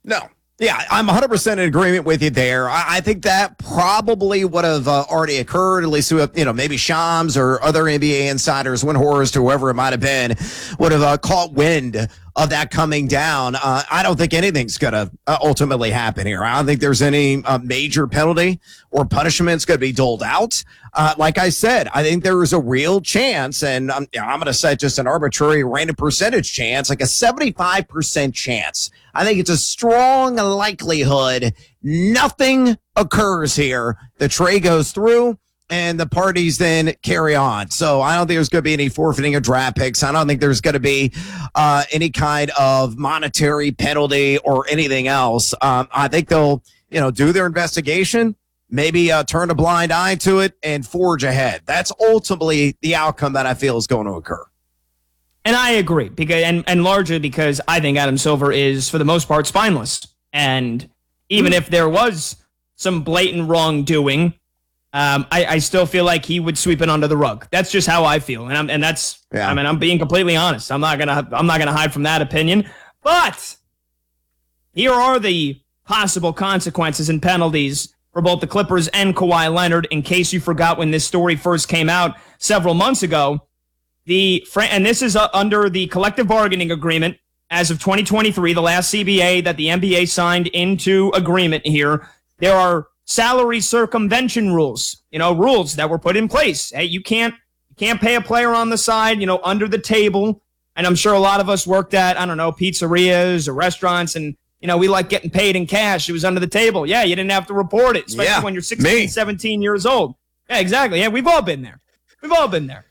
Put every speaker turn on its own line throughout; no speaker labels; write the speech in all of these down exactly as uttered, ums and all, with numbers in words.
No. Yeah, I'm one hundred percent in agreement with you there. I, I think that probably would have uh, already occurred, at least, you know, maybe Shams or other N B A insiders, Windhorst, whoever it might have been, would have uh, caught wind of that coming down. Uh, I don't think anything's going to uh, ultimately happen here. I don't think there's any uh, major penalty or punishments going to be doled out. Uh, like I said, I think there is a real chance, and I'm, you know, I'm going to set just an arbitrary random percentage chance, like a seventy-five percent chance. I think it's a strong likelihood nothing occurs here. The trade goes through and the parties then carry on. So I don't think there's going to be any forfeiting of draft picks. I don't think there's going to be uh, any kind of monetary penalty or anything else. Um, I think they'll, you know, do their investigation, maybe uh, turn a blind eye to it and forge ahead. That's ultimately the outcome that I feel is going to occur.
And I agree, because and, and largely because I think Adam Silver is, for the most part, spineless. And even mm. if there was some blatant wrongdoing, um, I, I still feel like he would sweep it under the rug. That's just how I feel, and I'm and that's yeah. I mean I'm being completely honest. I'm not gonna I'm not gonna hide from that opinion. But here are the possible consequences and penalties for both the Clippers and Kawhi Leonard. In case you forgot when this story first came out several months ago. The and this is uh, under the collective bargaining agreement as of twenty twenty-three, the last C B A that the N B A signed into agreement here. There are salary circumvention rules, you know, rules that were put in place. Hey, you can't you can't pay a player on the side, you know, under the table. And I'm sure a lot of us worked at, I don't know, pizzerias or restaurants, and you know, we like getting paid in cash. It was under the table. Yeah, you didn't have to report it, especially yeah, when you're sixteen, me. seventeen years old. Yeah, exactly. Yeah, we've all been there. We've all been there.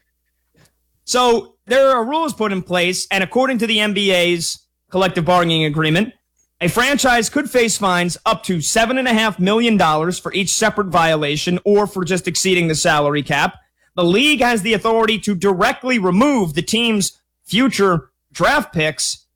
So there are rules put in place, and according to the N B A's collective bargaining agreement, a franchise could face fines up to seven point five million dollars for each separate violation or for just exceeding the salary cap. The league has the authority to directly remove the team's future draft picks,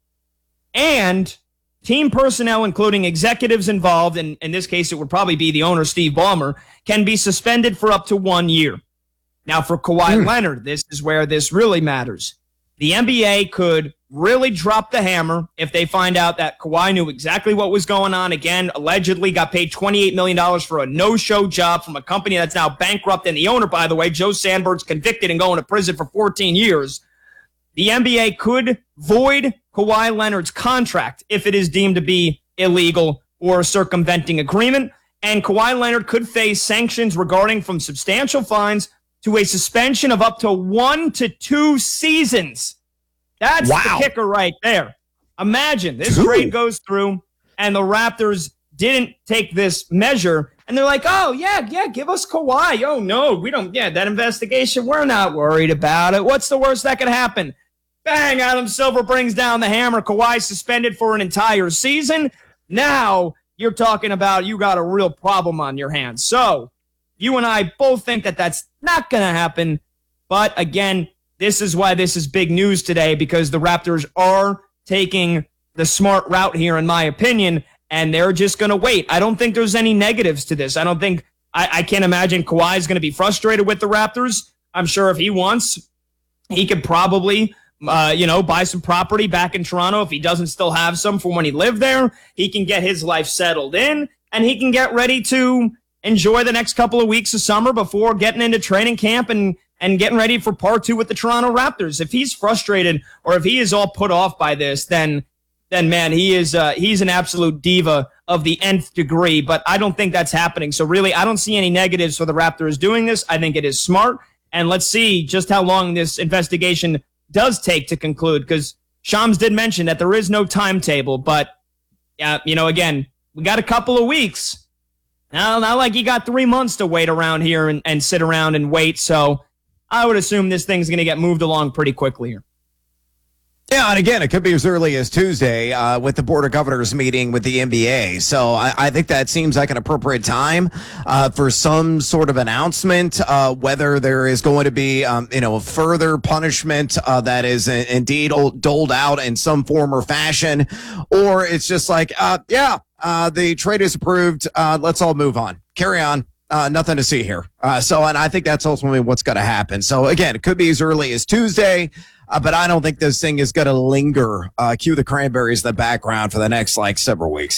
and team personnel, including executives involved, and in this case it would probably be the owner, Steve Ballmer, can be suspended for up to one year. Now, for Kawhi mm. Leonard, this is where this really matters. The N B A could really drop the hammer if they find out that Kawhi knew exactly what was going on. Again, allegedly got paid twenty-eight million dollars for a no-show job from a company that's now bankrupt. And the owner, by the way, Joe Sandberg's convicted and going to prison for fourteen years. The N B A could void Kawhi Leonard's contract if it is deemed to be illegal or a circumventing agreement. And Kawhi Leonard could face sanctions regarding from substantial fines to a suspension of up to one to two seasons. That's wow. the kicker right there. Imagine this two. trade goes through and the Raptors didn't take this measure, and they're like, oh, yeah, yeah, give us Kawhi. Oh, no, we don't, yeah, that investigation, we're not worried about it. What's the worst that could happen? Bang, Adam Silver brings down the hammer. Kawhi suspended for an entire season. Now you're talking about you got a real problem on your hands. So you and I both think that that's not going to happen. But again, this is why this is big news today, because the Raptors are taking the smart route here, in my opinion, and they're just going to wait. I don't think there's any negatives to this. I don't think, I, I can't imagine Kawhi is going to be frustrated with the Raptors. I'm sure if he wants, he could probably, uh, you know, buy some property back in Toronto. If he doesn't still have some from when he lived there, he can get his life settled in, and he can get ready to enjoy the next couple of weeks of summer before getting into training camp and, and getting ready for part two with the Toronto Raptors. If he's frustrated or if he is all put off by this, then, then man, he is, uh, he's an absolute diva of the nth degree, but I don't think that's happening. So really, I don't see any negatives for the Raptors doing this. I think it is smart. And let's see just how long this investigation does take to conclude, because Shams did mention that there is no timetable, but, uh, you know, again, we got a couple of weeks. Now, not like you got three months to wait around here and, and sit around and wait. So I would assume this thing's going to get moved along pretty quickly here.
Yeah, and again, it could be as early as Tuesday uh, with the Board of Governors meeting with the N B A. So I, I think that seems like an appropriate time uh, for some sort of announcement, uh, whether there is going to be, um, you know, further punishment uh, that is in, indeed doled out in some form or fashion, or it's just like, uh, yeah, uh, the trade is approved. Uh, let's all move on. Carry on. Uh, nothing to see here. Uh, so, and I think that's ultimately what's going to happen. So again, it could be as early as Tuesday. Uh, but I don't think this thing is going to linger. Uh, cue the Cranberries in the background for the next, like, several weeks.